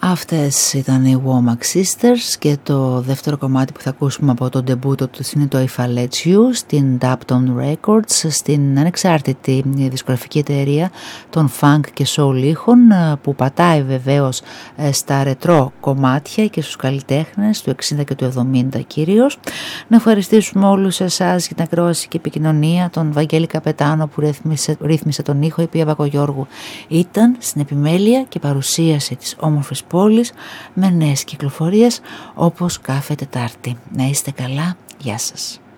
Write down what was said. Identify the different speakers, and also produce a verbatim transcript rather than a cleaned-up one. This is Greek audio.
Speaker 1: Αυτές ήταν οι Womack Sisters και το δεύτερο κομμάτι που θα ακούσουμε από τον ντεμπούτο τους είναι το If I Let You στην Dapton Records, στην ανεξάρτητη δισκογραφική εταιρεία των funk και soul ήχων, που πατάει βεβαίως στα ρετρό κομμάτια και στους καλλιτέχνες του εξήντα και του εβδομήντα κυρίως. Να ευχαριστήσουμε όλους εσάς για την ακρόαση και επικοινωνία, τον Βαγγέλη Καπετάνο που ρύθμισε, ρύθμισε τον ήχο, η Πία Βακογιώργου ήταν στην επιμέλεια και παρουσίαση της όμορφης πόλης με νέες κυκλοφορίες όπως κάθε Τετάρτη. Να είστε καλά, γεια σας.